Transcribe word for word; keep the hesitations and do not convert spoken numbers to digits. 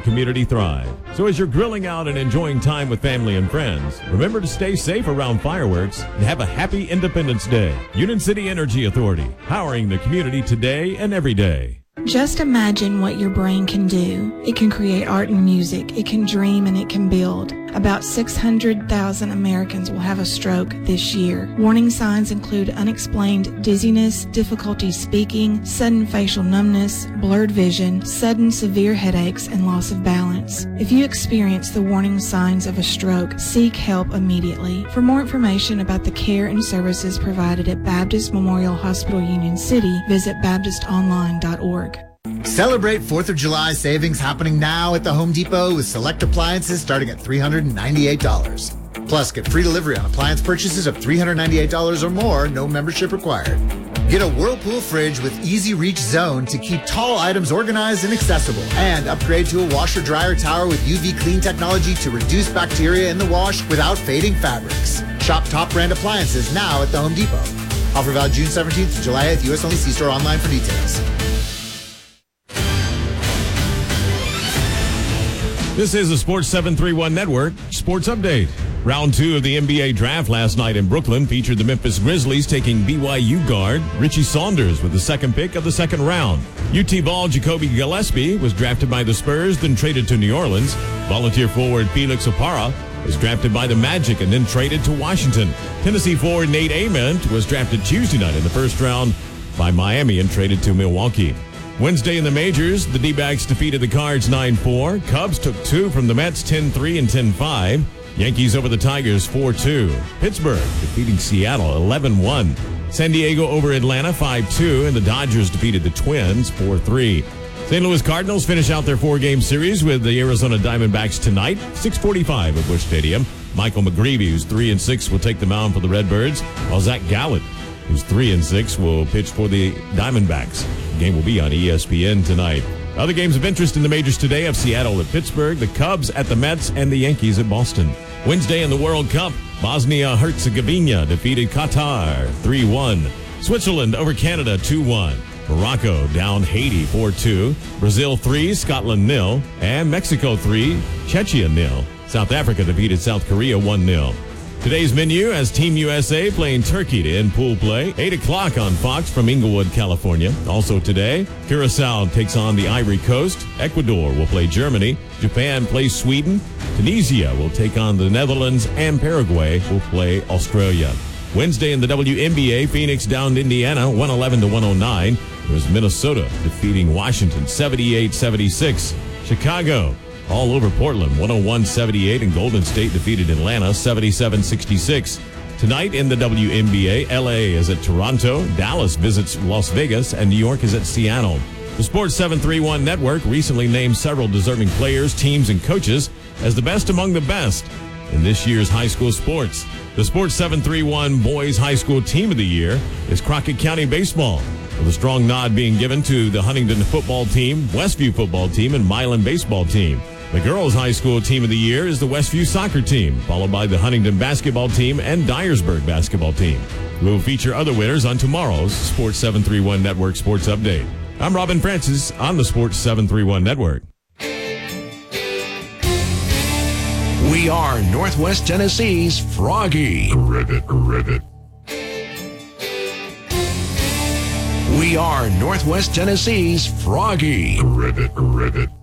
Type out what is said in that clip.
community thrive. So as you're grilling out and enjoying time with family and friends, remember to stay safe around fireworks and have a happy Independence Day. Union City Energy Authority, powering the community today and every day. Just imagine what your brain can do. It can create art and music. It can dream and it can build. About six hundred thousand Americans will have a stroke this year. Warning signs include unexplained dizziness, difficulty speaking, sudden facial numbness, blurred vision, sudden severe headaches, and loss of balance. If you experience the warning signs of a stroke, seek help immediately. For more information about the care and services provided at Baptist Memorial Hospital Union City, visit baptist online dot org. Celebrate fourth of July savings happening now at the Home Depot with select appliances starting at three hundred ninety-eight dollars. Plus, get free delivery on appliance purchases of three hundred ninety-eight dollars or more, no membership required. Get a Whirlpool fridge with Easy Reach Zone to keep tall items organized and accessible. And upgrade to a washer-dryer tower with U V clean technology to reduce bacteria in the wash without fading fabrics. Shop top brand appliances now at the Home Depot. Offer valid June seventeenth to July eighth. U S only. See store online for details. This is the Sports seven thirty-one Network Sports Update. Round two of the N B A draft last night in Brooklyn featured the Memphis Grizzlies taking B Y U guard Richie Saunders with the second pick of the second round. U T ball Jacoby Gillespie was drafted by the Spurs, then traded to New Orleans. Volunteer forward Felix Opara was drafted by the Magic and then traded to Washington. Tennessee forward Nate Ament was drafted Tuesday night in the first round by Miami and traded to Milwaukee. Wednesday in the majors, the D-backs defeated the Cards nine four. Cubs took two from the Mets ten three and ten five. Yankees over the Tigers four two. Pittsburgh defeating Seattle eleven one. San Diego over Atlanta five two, and the Dodgers defeated the Twins four three. Saint Louis Cardinals finish out their four-game series with the Arizona Diamondbacks tonight, six forty-five at Busch Stadium. Michael McGreevy, who's three and six, will take the mound for the Redbirds, while Zach Gallant, who's three and six, will pitch for the Diamondbacks. The game will be on E S P N tonight. Other games of interest in the majors today have Seattle at Pittsburgh, the Cubs at the Mets, and the Yankees at Boston. Wednesday in the World Cup, Bosnia-Herzegovina defeated Qatar three one. Switzerland over Canada two one. Morocco down Haiti four two. Brazil three, Scotland nil. And Mexico three, Czechia nil. South Africa defeated South Korea one nil. Today's menu has Team U S A playing Turkey to end pool play. eight o'clock on Fox from Inglewood, California. Also today, Curacao takes on the Ivory Coast. Ecuador will play Germany. Japan plays Sweden. Tunisia will take on the Netherlands. And Paraguay will play Australia. Wednesday in the W N B A, Phoenix downed Indiana one eleven to one oh nine. It was Minnesota defeating Washington seventy-eight seventy-six. Chicago all over Portland, one oh one seventy-eight, and Golden State defeated Atlanta seventy-seven sixty-six. Tonight in the W N B A, L A is at Toronto, Dallas visits Las Vegas, and New York is at Seattle. The Sports seven thirty-one Network recently named several deserving players, teams, and coaches as the best among the best in this year's high school sports. The Sports seven thirty-one Boys High School Team of the Year is Crockett County Baseball, with a strong nod being given to the Huntington Football Team, Westview Football Team, and Milan Baseball Team. The Girls High School Team of the Year is the Westview Soccer Team, followed by the Huntington Basketball Team and Dyersburg Basketball Team. We will feature other winners on tomorrow's Sports seven thirty-one Network Sports Update. I'm Robin Francis on the Sports seven thirty-one Network. We are Northwest Tennessee's Froggy. Ribbit, ribbit. We are Northwest Tennessee's Froggy. Ribbit, ribbit.